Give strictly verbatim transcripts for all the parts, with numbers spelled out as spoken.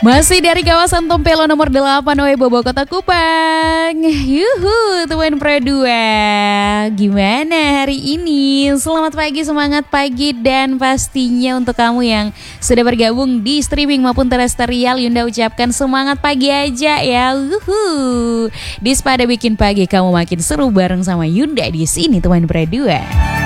Masih dari kawasan Tompelo nomor delapan O E Bobo Kota Kupang. Yuhu, teman Pro dua. Gimana hari ini? Selamat pagi, semangat pagi, dan pastinya untuk kamu yang sudah bergabung di streaming maupun terestrial, Yunda ucapkan semangat pagi aja ya. Yuhu. Di Spada bikin pagi kamu makin seru bareng sama Yunda di sini, teman Pro dua.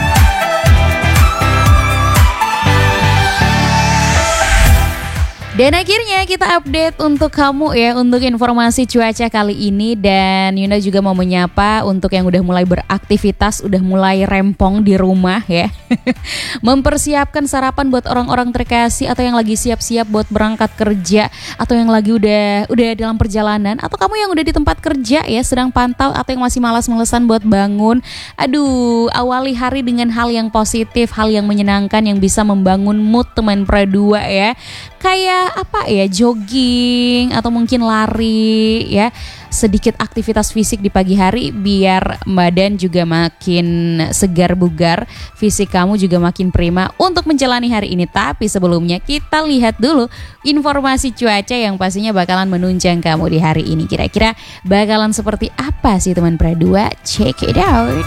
Dan akhirnya kita update untuk kamu ya, untuk informasi cuaca kali ini. Dan Yunda juga mau menyapa untuk yang udah mulai beraktivitas, udah mulai rempong di rumah ya. Mempersiapkan sarapan buat orang-orang terkasih, atau yang lagi siap-siap buat berangkat kerja, atau yang lagi udah udah dalam perjalanan, atau kamu yang udah di tempat kerja ya, sedang pantau, atau yang masih malas-malesan buat bangun. Aduh, awali hari dengan hal yang positif, hal yang menyenangkan yang bisa membangun mood teman Pro dua ya. Kayak apa ya, jogging atau mungkin lari ya, sedikit aktivitas fisik di pagi hari biar badan juga makin segar bugar, fisik kamu juga makin prima untuk menjalani hari ini. Tapi sebelumnya kita lihat dulu informasi cuaca yang pastinya bakalan menunjang kamu di hari ini. Kira-kira bakalan seperti apa sih teman Pro dua? Check it out.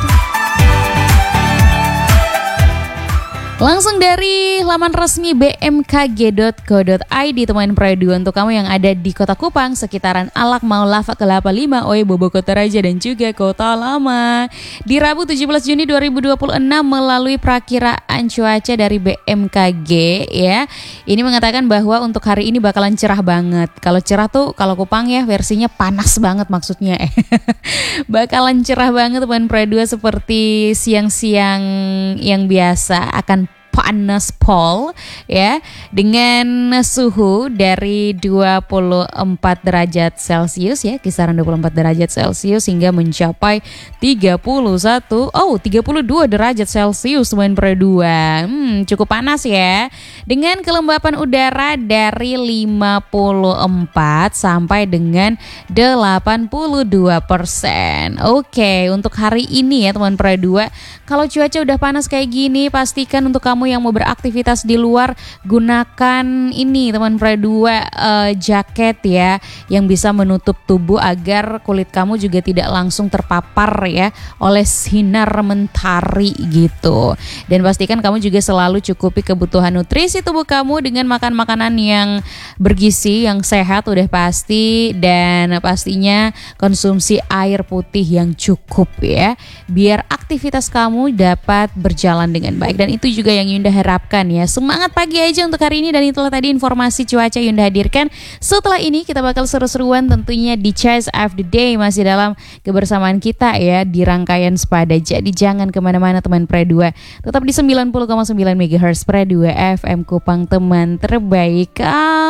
Langsung dari laman resmi b m k g dot co dot i d teman Pro dua, untuk kamu yang ada di Kota Kupang, sekitaran Alak, Maulava, Kelapa lima, O E Bobo Kota Raja, dan juga Kota Lama. Di Rabu tujuh belas Juni dua ribu dua puluh enam melalui perakiraan cuaca dari B M K G ya. Ini mengatakan bahwa untuk hari ini bakalan cerah banget. Kalau cerah tuh kalau Kupang ya versinya panas banget maksudnya. Bakalan cerah banget teman Pro dua, seperti siang-siang yang biasa akan panas pol ya, dengan suhu dari dua puluh empat derajat Celcius ya, kisaran dua puluh empat derajat Celcius hingga mencapai tiga puluh satu, oh tiga puluh dua derajat Celcius teman Pro dua. Hmm, cukup panas ya. Dengan kelembapan udara dari lima puluh empat sampai dengan delapan puluh dua persen. Oke, untuk hari ini ya teman Pro dua, kalau cuaca udah panas kayak gini, pastikan untuk kamu yang mau beraktivitas di luar, gunakan ini teman Pro dua, uh, jaket ya, yang bisa menutup tubuh agar kulit kamu juga tidak langsung terpapar ya oleh sinar mentari gitu. Dan pastikan kamu juga selalu cukupi kebutuhan nutrisi tubuh kamu dengan makan makanan yang bergizi, yang sehat udah pasti, dan pastinya konsumsi air putih yang cukup ya, biar aktivitas kamu dapat berjalan dengan baik. Dan itu juga yang Yunda harapkan ya. Semangat pagi aja untuk hari ini. Dan itulah tadi informasi cuaca Yunda hadirkan. Setelah ini kita bakal seru-seruan tentunya di Choice of the Day, masih dalam kebersamaan kita ya di rangkaian Spada. Jadi jangan kemana-mana teman Pro dua, tetap di sembilan puluh koma sembilan megahertz Pro dua F M Kupang, teman terbaik.